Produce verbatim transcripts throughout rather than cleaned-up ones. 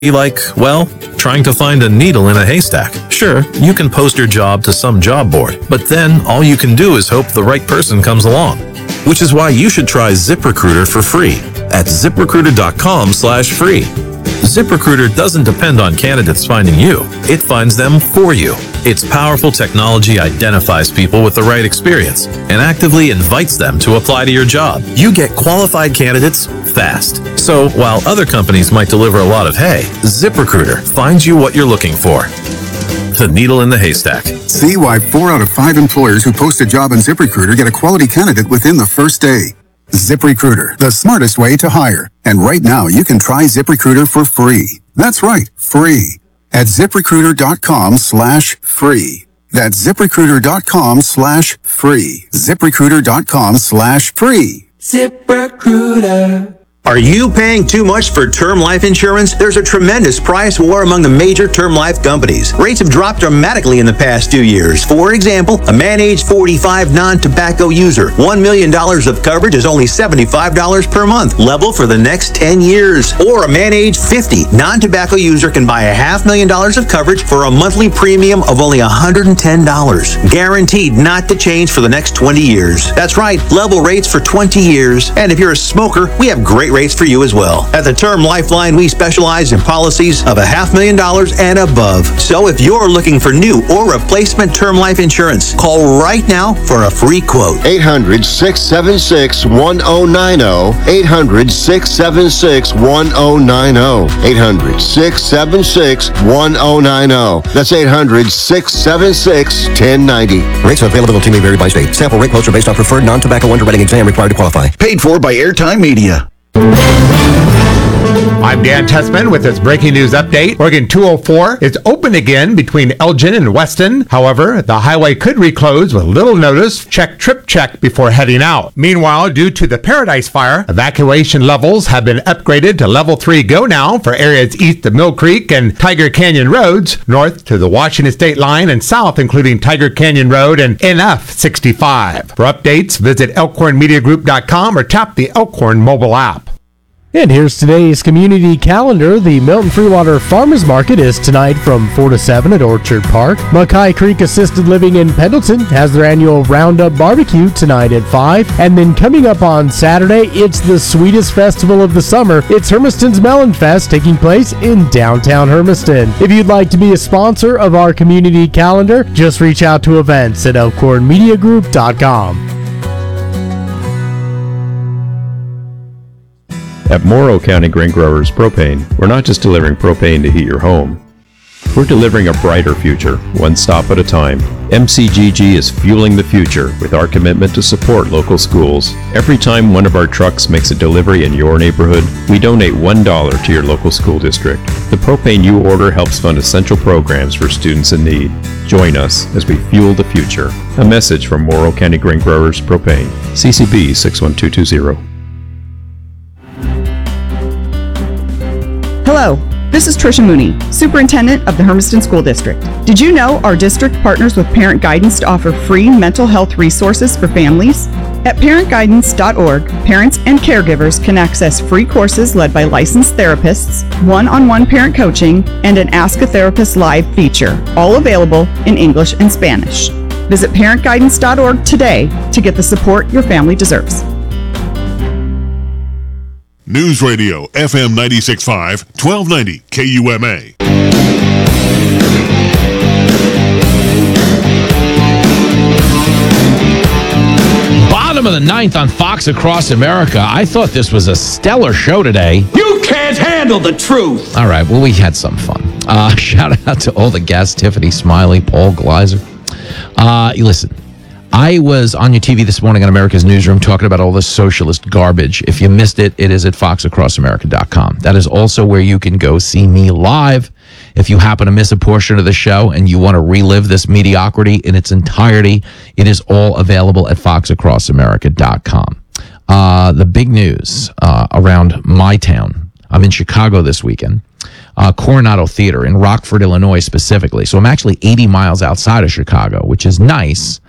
Like, well, trying to find a needle in a haystack. Sure, you can post your job to some job board, but then all you can do is hope the right person comes along. Which is why you should try ZipRecruiter for free at ziprecruiter.com slash free. ZipRecruiter doesn't depend on candidates finding you. It finds them for you. Its powerful technology identifies people with the right experience and actively invites them to apply to your job. You get qualified candidates fast. So while other companies might deliver a lot of hay, ZipRecruiter finds you what you're looking for. The needle in the haystack. See why four out of five employers who post a job on ZipRecruiter get a quality candidate within the first day. ZipRecruiter, the smartest way to hire. And right now, you can try ZipRecruiter for free. That's right, free. At ZipRecruiter.com slash free. That's ZipRecruiter.com slash free. ZipRecruiter.com slash free. ZipRecruiter. Are you paying too much for term life insurance? There's a tremendous price war among the major term life companies. Rates have dropped dramatically in the past two years. For example, a man age forty-five non-tobacco user, one million dollars of coverage is only seventy-five dollars per month, level for the next ten years. Or a man age fifty non-tobacco user can buy a half million dollars of coverage for a monthly premium of only one hundred ten dollars. Guaranteed not to change for the next twenty years. That's right, level rates for twenty years. And if you're a smoker, we have great rates for you as well. At the Term Lifeline, we specialize in policies of a half million dollars and above. So if you're looking for new or replacement term life insurance, call right now for a free quote. eight hundred, six seven six, one zero nine zero. eight hundred, six seven six, one zero nine zero. eight hundred, six seven six, one zero nine zero. That's eight hundred, six seven six, one zero nine zero. Rates and availability may vary by state. Sample rate quotes are based on preferred non-tobacco underwriting exam required to qualify. Paid for by Airtime Media. I'm Dan Tessman with this breaking news update. Oregon two oh four is open again between Elgin and Weston. However, the highway could reclose with little notice. Check trip check before heading out. Meanwhile, due to the Paradise Fire, evacuation levels have been upgraded to level three go now for areas east of Mill Creek and Tiger Canyon roads, north to the Washington state line, and south including Tiger Canyon Road and N F sixty-five. For updates, visit elkhorn media group dot com or tap the Elkhorn mobile app. And here's today's community calendar. The Milton Freewater Farmers Market is tonight from four to seven at Orchard Park. Mackay Creek Assisted Living in Pendleton has their annual Roundup Barbecue tonight at five. And then coming up on Saturday, it's the sweetest festival of the summer. It's Hermiston's Melon Fest taking place in downtown Hermiston. If you'd like to be a sponsor of our community calendar, just reach out to events at elkhorn media group dot com. At Morrow County Grain Growers Propane, we're not just delivering propane to heat your home. We're delivering a brighter future, one stop at a time. M C G G is fueling the future with our commitment to support local schools. Every time one of our trucks makes a delivery in your neighborhood, we donate one dollar to your local school district. The propane you order helps fund essential programs for students in need. Join us as we fuel the future. A message from Morrow County Grain Growers Propane. C C B six one two two zero. Hello, this is Tricia Mooney, Superintendent of the Hermiston School District. Did you know our district partners with Parent Guidance to offer free mental health resources for families? At parent guidance dot org, parents and caregivers can access free courses led by licensed therapists, one-on-one parent coaching, and an Ask a Therapist Live feature, all available in English and Spanish. Visit parent guidance dot org today to get the support your family deserves. News Radio, F M ninety-six point five, twelve ninety K U M A. Bottom of the ninth on Fox Across America. I thought this was a stellar show today. You can't handle the truth. All right, well, we had some fun. Uh, shout out to all the guests, Tiffany Smiley, Paul Gleiser. Uh, listen. I was on your T V this morning on America's Newsroom talking about all this socialist garbage. If you missed it, it is at fox across america dot com. That is also where you can go see me live. If you happen to miss a portion of the show and you want to relive this mediocrity in its entirety, it is all available at fox across america dot com. Uh, the big news uh, around my town. I'm in Chicago this weekend. Uh, Coronado Theater in Rockford, Illinois specifically. So I'm actually eighty miles outside of Chicago, which is nice,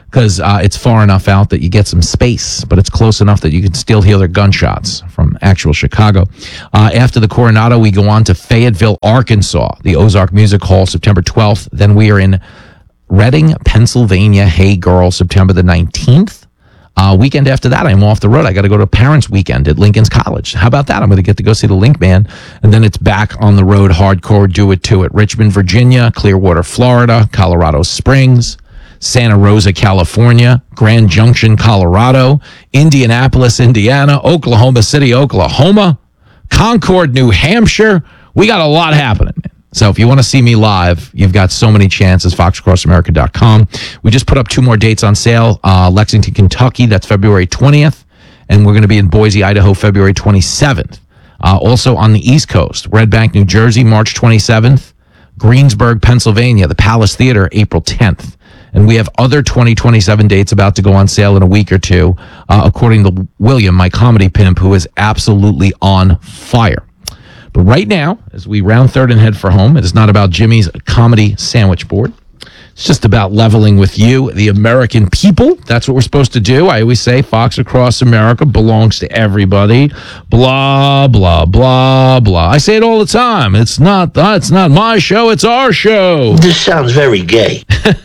because uh, it's far enough out that you get some space, but it's close enough that you can still hear their gunshots from actual Chicago. Uh, after the Coronado, we go on to Fayetteville, Arkansas, the Ozark Music Hall, September twelfth. Then we are in Reading, Pennsylvania, Hey Girl, September the nineteenth. Uh, weekend after that, I'm off the road. I got to go to a parents' weekend at Lincoln's College. How about that? I'm going to get to go see the Link Band, and then it's back on the road, hardcore, do it to it. Richmond, Virginia, Clearwater, Florida, Colorado Springs, Santa Rosa, California, Grand Junction, Colorado, Indianapolis, Indiana, Oklahoma City, Oklahoma, Concord, New Hampshire. We got a lot happening, man. So if you want to see me live, you've got so many chances, fox across america dot com. We just put up two more dates on sale. Uh, Lexington, Kentucky, that's February twentieth. And we're going to be in Boise, Idaho, February twenty-seventh. Uh, also on the East Coast, Red Bank, New Jersey, March twenty-seventh. Greensburg, Pennsylvania, the Palace Theater, April tenth. And we have other twenty twenty-seven dates about to go on sale in a week or two, uh, according to William, my comedy pimp, who is absolutely on fire. But right now, as we round third and head for home, it is not about Jimmy's comedy sandwich board. It's just about leveling with you, the American people. That's what we're supposed to do. I always say Fox Across America belongs to everybody. Blah, blah, blah, blah. I say it all the time. It's not, uh, it's not my show. It's our show. This sounds very gay.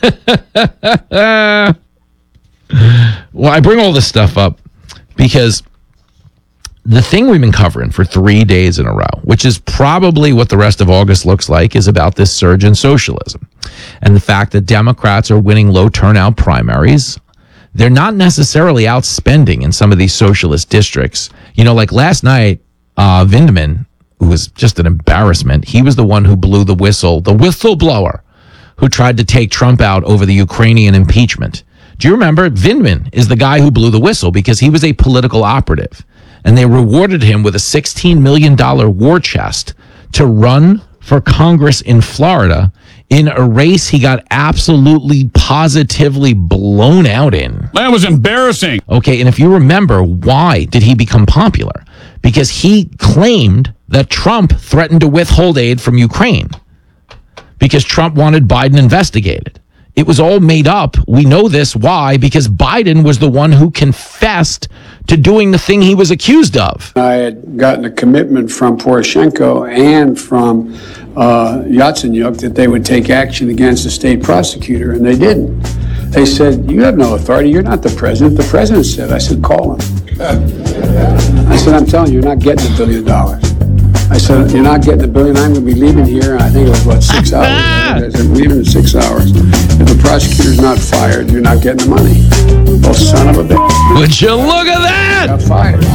Well, I bring all this stuff up because the thing we've been covering for three days in a row, which is probably what the rest of August looks like, is about this surge in socialism and the fact that Democrats are winning low turnout primaries. They're not necessarily outspending in some of these socialist districts. You know, like last night, uh, Vindman, who was just an embarrassment, he was the one who blew the whistle, the whistleblower, who tried to take Trump out over the Ukrainian impeachment. Do you remember? Vindman is the guy who blew the whistle because he was a political operative. And they rewarded him with a sixteen million dollars war chest to run for Congress in Florida in a race he got absolutely positively blown out in. That was embarrassing. Okay, and if you remember, why did he become popular? Because he claimed that Trump threatened to withhold aid from Ukraine because Trump wanted Biden investigated. It was all made up. We know this. Why? Because Biden was the one who confessed to doing the thing he was accused of. I had gotten a commitment from Poroshenko and from uh, Yatsenyuk that they would take action against the state prosecutor, and they didn't. They said, you have no authority. You're not the president. The president said. I said, call him. I said, I'm telling you, you're not getting a billion dollars. I said, you're not getting a billion. I'm going to be leaving here. I think it was, what, six hours? I said, leaving in six hours. If the prosecutor's not fired, you're not getting the money. Oh, son of a bitch. Would you look at that? Got fired.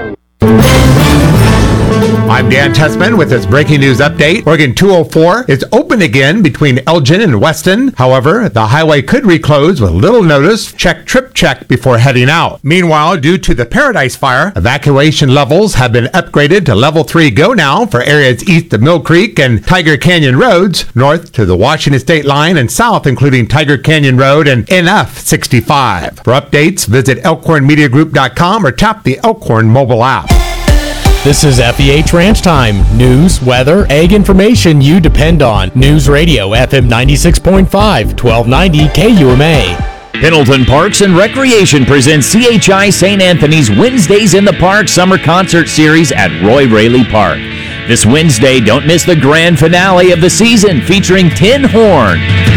I'm Dan Tessman with this breaking news update. Oregon two oh four is open again between Elgin and Weston. However, the highway could reclose with little notice. Check trip check before heading out. Meanwhile, due to the Paradise Fire, evacuation levels have been upgraded to level three go now for areas east of Mill Creek and Tiger Canyon roads, north to the Washington state line, and south including Tiger Canyon Road and N F sixty-five. For updates, visit elkhorn media group dot com or tap the Elkhorn mobile app. This is F E H Ranch Time. News, weather, ag information you depend on. News Radio, F M ninety-six point five, twelve ninety K U M A. Pendleton Parks and Recreation presents C H I Saint Anthony's Wednesdays in the Park Summer Concert Series at Roy Raley Park. This Wednesday, don't miss the grand finale of the season featuring Tin Horn.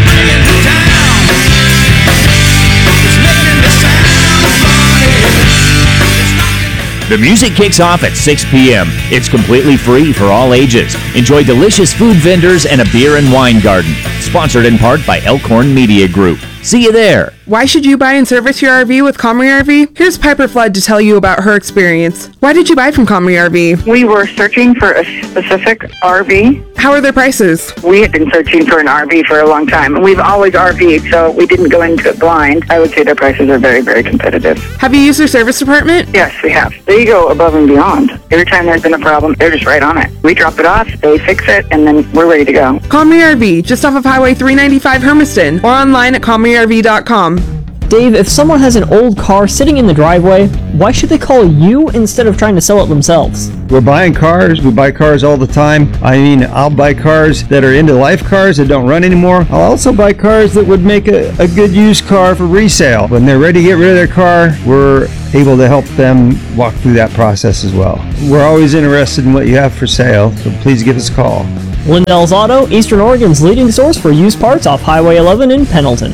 The music kicks off at six p.m. It's completely free for all ages. Enjoy delicious food vendors and a beer and wine garden. Sponsored in part by Elkhorn Media Group. See you there. Why should you buy and service your R V with Comrie R V? Here's Piper Flood to tell you about her experience. Why did you buy from Comrie R V? We were searching for a specific R V. How are their prices? We had been searching for an R V for a long time. We've always R V'd, so we didn't go into it blind. I would say their prices are very, very competitive. Have you used their service department? Yes, we have. They go above and beyond. Every time there's been a problem, they're just right on it. We drop it off, they fix it, and then we're ready to go. Comrie R V, just off of Highway three ninety-five Hermiston, or online at comrie r v dot com. Dave, if someone has an old car sitting in the driveway, why should they call you instead of trying to sell it themselves? We're buying cars. We buy cars all the time. I mean, I'll buy cars that are end-of-life cars that don't run anymore. I'll also buy cars that would make a, a good used car for resale. When they're ready to get rid of their car, we're able to help them walk through that process as well. We're always interested in what you have for sale, so please give us a call. Lindell's Auto, Eastern Oregon's leading source for used parts off Highway eleven in Pendleton.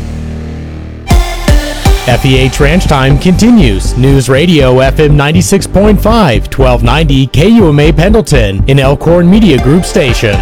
F E H Ranch Time continues. News Radio F M ninety-six point five, twelve ninety K U M A Pendleton, an Elkhorn Media Group station.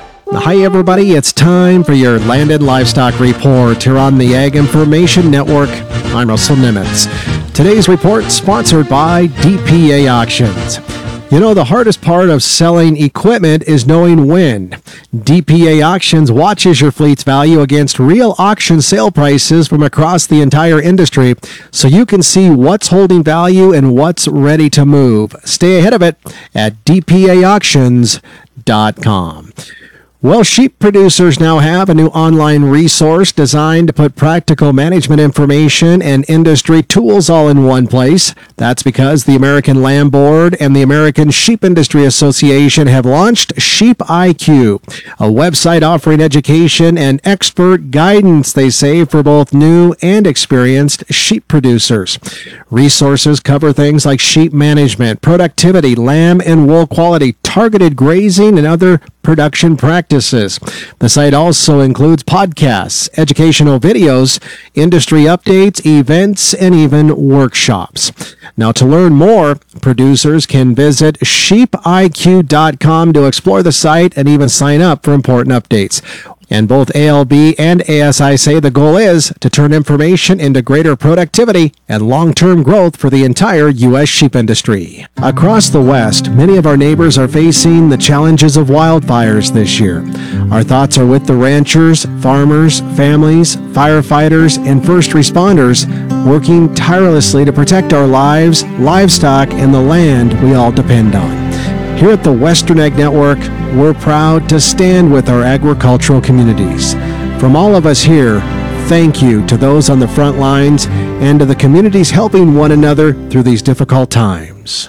Hi everybody, it's time for your Land and Livestock Report here on the Ag Information Network. I'm Russell Nimitz. Today's report sponsored by D P A Auctions. You know, the hardest part of selling equipment is knowing when. D P A Auctions watches your fleet's value against real auction sale prices from across the entire industry, so you can see what's holding value and what's ready to move. Stay ahead of it at D P A auctions dot com. Well, sheep producers now have a new online resource designed to put practical management information and industry tools all in one place. That's because the American Lamb Board and the American Sheep Industry Association have launched Sheep I Q, a website offering education and expert guidance, they say, for both new and experienced sheep producers. Resources cover things like sheep management, productivity, lamb and wool quality, targeted grazing, and other production practices. The site also includes podcasts, educational videos, industry updates, events, and even workshops. Now, to learn more, producers can visit sheep I Q dot com to explore the site and even sign up for important updates. And both A L B and A S I say the goal is to turn information into greater productivity and long-term growth for the entire U S sheep industry. Across the West, many of our neighbors are facing the challenges of wildfires this year. Our thoughts are with the ranchers, farmers, families, firefighters, and first responders working tirelessly to protect our lives, livestock, and the land we all depend on. Here at the Western Ag Network, we're proud to stand with our agricultural communities. From all of us here, thank you to those on the front lines and to the communities helping one another through these difficult times.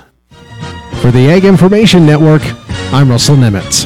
For the Ag Information Network, I'm Russell Nimitz.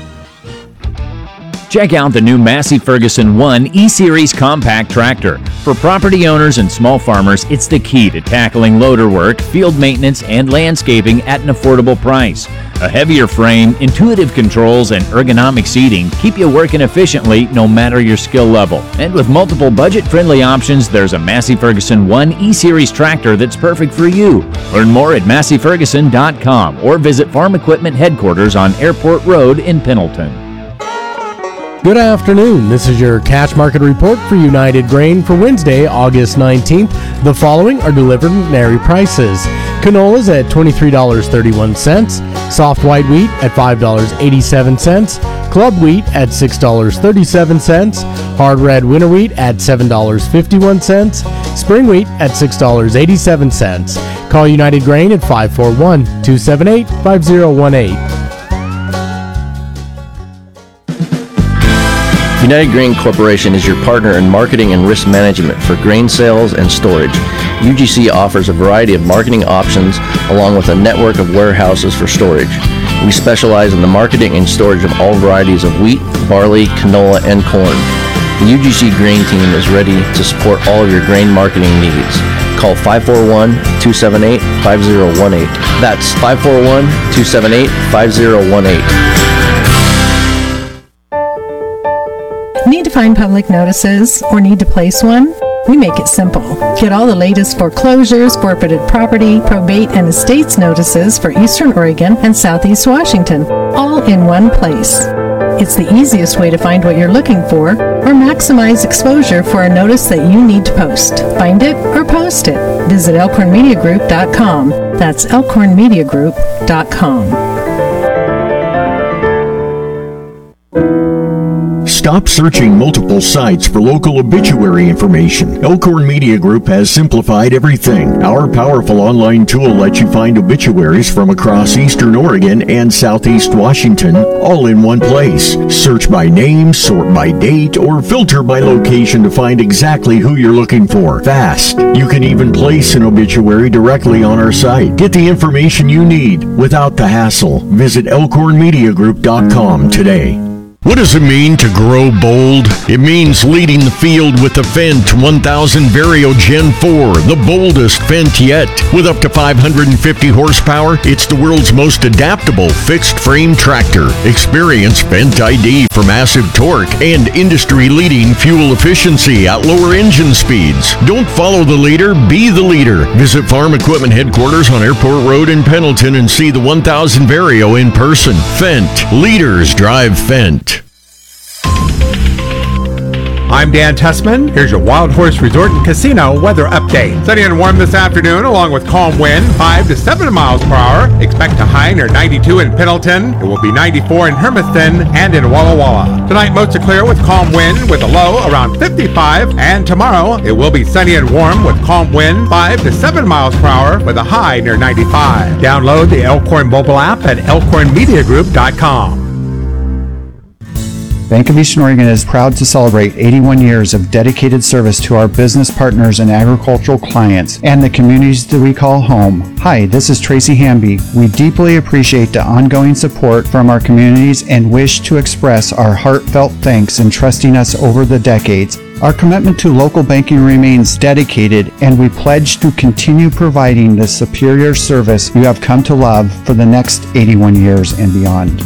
Check out the new Massey Ferguson one E-Series compact tractor. For property owners and small farmers, it's the key to tackling loader work, field maintenance, and landscaping at an affordable price. A heavier frame, intuitive controls, and ergonomic seating keep you working efficiently no matter your skill level. And with multiple budget-friendly options, there's a Massey Ferguson one E-Series tractor that's perfect for you. Learn more at massey ferguson dot com or visit Farm Equipment Headquarters on Airport Road in Pendleton. Good afternoon. This is your cash market report for United Grain for Wednesday, August nineteenth. The following are preliminary prices. Canola's at twenty-three dollars and thirty-one cents. Soft white wheat at five dollars and eighty-seven cents. Club wheat at six dollars and thirty-seven cents. Hard red winter wheat at seven dollars and fifty-one cents. Spring wheat at six dollars and eighty-seven cents. Call United Grain at five four one, two seven eight, five zero one eight. United Grain Corporation is your partner in marketing and risk management for grain sales and storage. U G C offers a variety of marketing options along with a network of warehouses for storage. We specialize in the marketing and storage of all varieties of wheat, barley, canola, and corn. The U G C Grain Team is ready to support all of your grain marketing needs. Call five four one, two seven eight, five zero one eight. That's five four one, two seven eight, five zero one eight. Need to find public notices or need to place one? We make it simple. Get all the latest foreclosures, forfeited property, probate, and estates notices for Eastern Oregon and Southeast Washington, all in one place. It's the easiest way to find what you're looking for or maximize exposure for a notice that you need to post. Find it or post it. Visit elkhorn media group dot com. That's elkhorn media group dot com. Stop searching multiple sites for local obituary information. Elkhorn Media Group has simplified everything. Our powerful online tool lets you find obituaries from across eastern Oregon and southeast Washington, all in one place. Search by name, sort by date, or filter by location to find exactly who you're looking for. Fast. You can even place an obituary directly on our site. Get the information you need without the hassle. Visit elkhorn media group dot com today. What does it mean to grow bold? It means leading the field with the Fendt one thousand Vario Gen four, the boldest Fendt yet. With up to five hundred fifty horsepower, it's the world's most adaptable fixed-frame tractor. Experience Fendt I D for massive torque and industry-leading fuel efficiency at lower engine speeds. Don't follow the leader, be the leader. Visit Farm Equipment Headquarters on Airport Road in Pendleton and see the one thousand Vario in person. Fendt. Leaders drive Fendt. I'm Dan Tessman. Here's your Wild Horse Resort and Casino weather update. Sunny and warm this afternoon, along with calm wind, five to seven miles per hour. Expect a high near ninety-two in Pendleton. It will be ninety-four in Hermiston and in Walla Walla. Tonight, mostly clear with calm wind, with a low around fifty-five. And tomorrow, it will be sunny and warm with calm wind, five to seven miles per hour, with a high near ninety-five. Download the Elkhorn mobile app at elkhorn media group dot com. Bank of Eastern Oregon is proud to celebrate eighty-one years of dedicated service to our business partners and agricultural clients and the communities that we call home. Hi, this is Tracy Hamby. We deeply appreciate the ongoing support from our communities and wish to express our heartfelt thanks in trusting us over the decades. Our commitment to local banking remains dedicated, and we pledge to continue providing the superior service you have come to love for the next eighty-one years and beyond.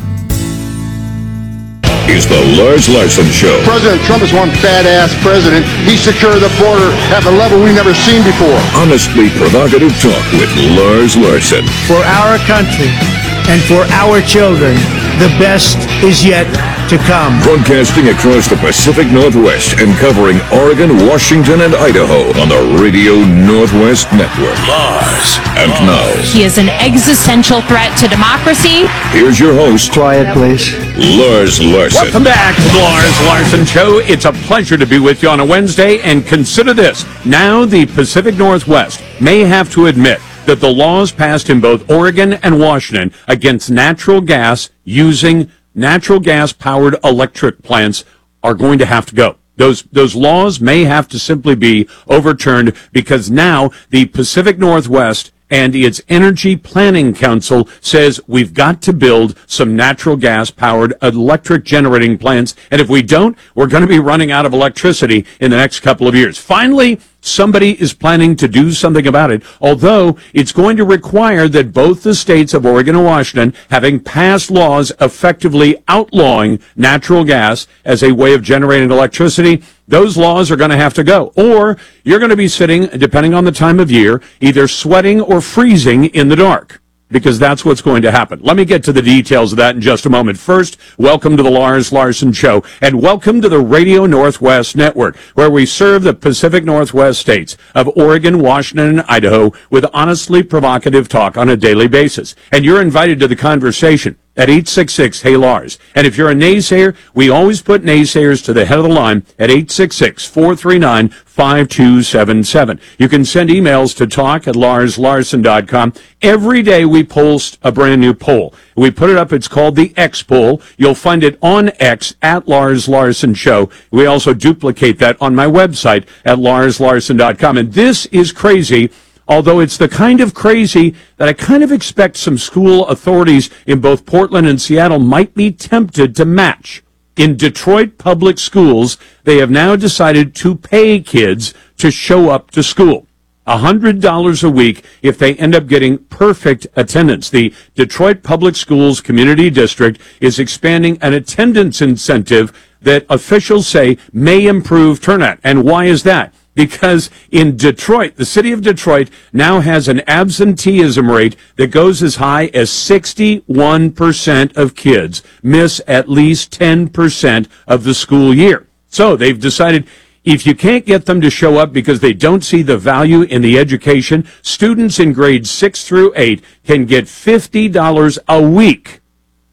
Is the Lars Larson Show. President Trump is one badass president. He secured the border at a level we've never seen before. Honestly provocative talk with Lars Larson. For our country and for our children, the best is yet to come. Broadcasting across the Pacific Northwest and covering Oregon, Washington, and Idaho on the Radio Northwest Network. Lars. And now, he is an existential threat to democracy. Here's your host. Quiet, please. Lars Larson. Welcome back to the Lars Larson Show. It's a pleasure to be with you on a Wednesday. And consider this. Now the Pacific Northwest may have to admit that the laws passed in both Oregon and Washington against natural gas using natural gas-powered electric plants are going to have to go. Those those laws may have to simply be overturned because now the Pacific Northwest and its Energy Planning Council says we've got to build some natural gas-powered electric generating plants, and if we don't, we're going to be running out of electricity in the next couple of years. Finally, somebody is planning to do something about it, although it's going to require that both the states of Oregon and Washington, having passed laws effectively outlawing natural gas as a way of generating electricity, those laws are going to have to go. Or you're going to be sitting, depending on the time of year, either sweating or freezing in the dark, because that's what's going to happen. Let me get to the details of that in just a moment. First, welcome to the Lars Larson Show, and welcome to the Radio Northwest Network, where we serve the Pacific Northwest states of Oregon, Washington, and Idaho with honestly provocative talk on a daily basis. And you're invited to the conversation at eight six six, hey Lars. And if you're a naysayer, we always put naysayers to the head of the line at eight six six, four three nine, five two seven seven. You can send emails to talk at lars larson dot com. Every day we post a brand new poll. We put it up. It's called the X poll. You'll find it on X at Lars Larson Show. We also duplicate that on my website at lars larson dot com. And this is crazy, although it's the kind of crazy that I kind of expect some school authorities in both Portland and Seattle might be tempted to match. In Detroit public schools, they have now decided to pay kids to show up to school. one hundred dollars a week if they end up getting perfect attendance. The Detroit Public Schools Community District is expanding an attendance incentive that officials say may improve turnout. And why is that? Because in Detroit, the city of Detroit now has an absenteeism rate that goes as high as sixty-one percent of kids miss at least ten percent of the school year. So they've decided if you can't get them to show up because they don't see the value in the education, students in grades six through eight can get fifty dollars a week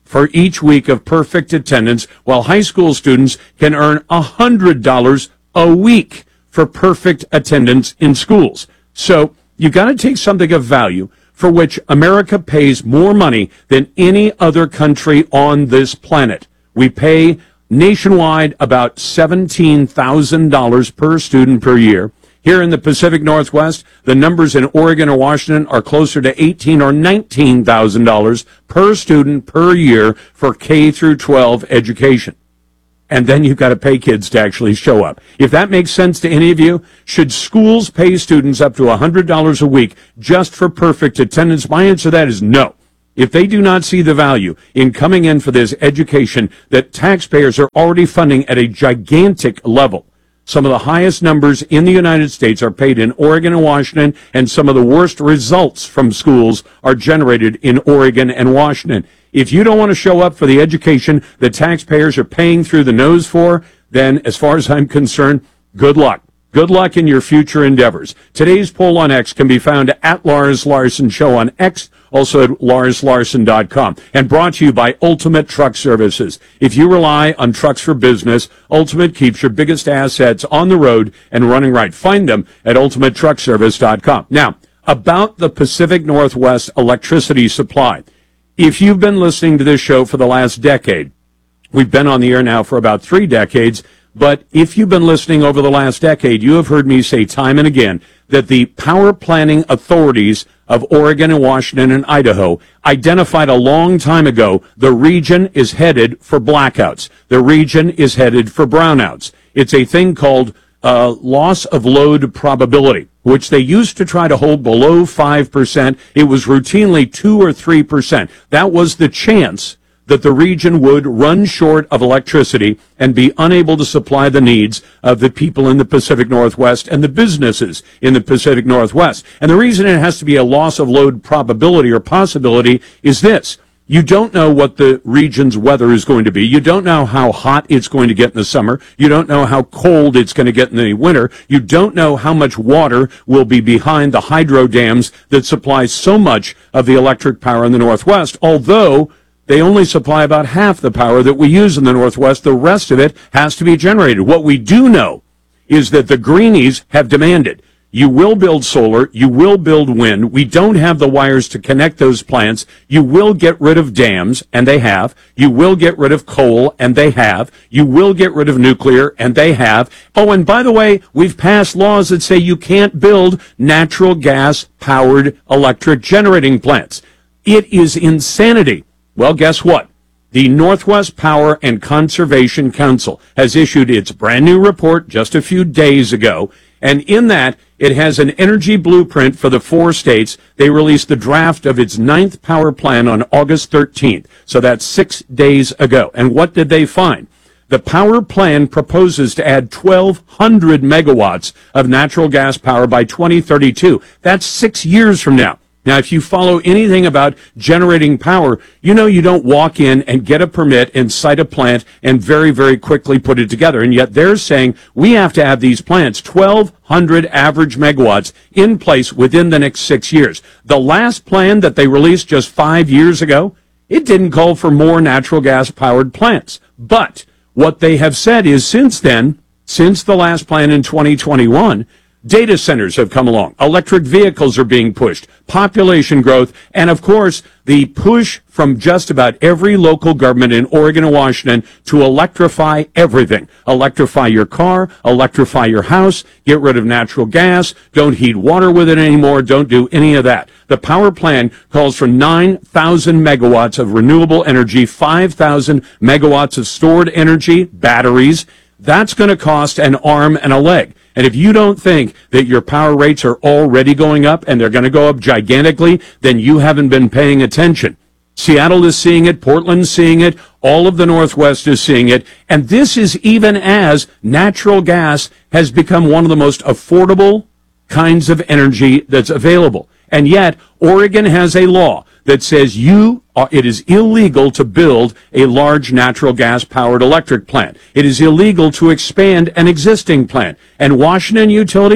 for each week of perfect attendance, while high school students can earn one hundred dollars a week for perfect attendance in schools. So you've got to take something of value for which America pays more money than any other country on this planet. We pay nationwide about seventeen thousand dollars per student per year. Here in the Pacific Northwest, the numbers in Oregon or Washington are closer to eighteen thousand dollars or nineteen thousand dollars per student per year for K through twelve education. And then you've got to pay kids to actually show up. If that makes sense to any of you, should schools pay students up to one hundred dollars a week just for perfect attendance? My answer to that is no. If they do not see the value in coming in for this education that taxpayers are already funding at a gigantic level, some of the highest numbers in the United States are paid in Oregon and Washington, and some of the worst results from schools are generated in Oregon and Washington. If you don't want to show up for the education that taxpayers are paying through the nose for, then as far as I'm concerned, good luck. Good luck in your future endeavors. Today's poll on X can be found at Lars Larson Show on X, also at lars larson dot com, and brought to you by Ultimate Truck Services. If you rely on trucks for business, Ultimate keeps your biggest assets on the road and running right. Find them at ultimate truck service dot com. Now, about the Pacific Northwest electricity supply. If you've been listening to this show for the last decade, we've been on the air now for about three decades, but if you've been listening over the last decade, you have heard me say time and again that the power planning authorities of Oregon and Washington and Idaho identified a long time ago the region is headed for blackouts. The region is headed for brownouts. It's a thing called uh, loss of load probability, which they used to try to hold below five percent. It was routinely two or three percent. That was the chance that the region would run short of electricity and be unable to supply the needs of the people in the Pacific Northwest and the businesses in the Pacific Northwest. And the reason it has to be a loss of load probability or possibility is this. You don't know what the region's weather is going to be. You don't know how hot it's going to get in the summer. You don't know how cold it's going to get in the winter. You don't know how much water will be behind the hydro dams that supply so much of the electric power in the Northwest, although they only supply about half the power that we use in the Northwest. The rest of it has to be generated. What we do know is that the greenies have demanded, you will build solar, you will build wind. We don't have the wires to connect those plants. You will get rid of dams, and they have. You will get rid of coal, and they have. You will get rid of nuclear, and they have. Oh, and by the way, we've passed laws that say you can't build natural gas-powered electric generating plants. It is insanity. Well, guess what? The Northwest Power and Conservation Council has issued its brand new report just a few days ago, and in that, it has an energy blueprint for the four states. They released the draft of its ninth power plan on August thirteenth, so that's six days ago. And what did they find? The power plan proposes to add twelve hundred megawatts of natural gas power by twenty thirty-two. That's six years from now. Now, if you follow anything about generating power, you know you don't walk in and get a permit and site a plant and very, very quickly put it together. And yet they're saying we have to have these plants, twelve hundred average megawatts, in place within the next six years. The last plan that they released just five years ago, it didn't call for more natural gas-powered plants. But what they have said is since then, since the last plan in twenty twenty-one, data centers have come along. Electric vehicles are being pushed. Population growth. And, of course, the push from just about every local government in Oregon and Washington to electrify everything. Electrify your car. Electrify your house. Get rid of natural gas. Don't heat water with it anymore. Don't do any of that. The power plan calls for nine thousand megawatts of renewable energy, five thousand megawatts of stored energy, batteries. That's going to cost an arm and a leg. And if you don't think that your power rates are already going up and they're going to go up gigantically, then you haven't been paying attention. Seattle is seeing it. Portland's seeing it. All of the Northwest is seeing it. And this is even as natural gas has become one of the most affordable kinds of energy that's available. And yet, Oregon has a law that says you are, it is illegal to build a large natural gas-powered electric plant. It is illegal to expand an existing plant. And Washington utilities,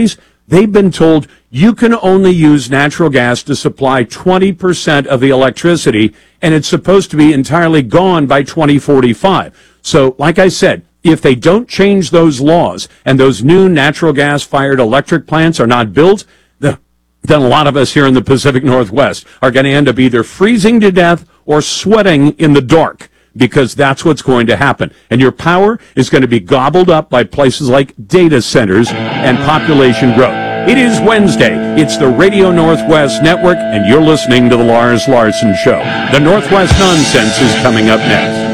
they've been told you can only use natural gas to supply twenty percent of the electricity, and it's supposed to be entirely gone by twenty forty-five. So, like I said, if they don't change those laws and those new natural gas-fired electric plants are not built, the, then a lot of us here in the Pacific Northwest are going to end up either freezing to death or sweating in the dark, because that's what's going to happen. And your power is going to be gobbled up by places like data centers and population growth. It is Wednesday. It's the Radio Northwest Network, and you're listening to The Lars Larson Show. The Northwest Nonsense is coming up next.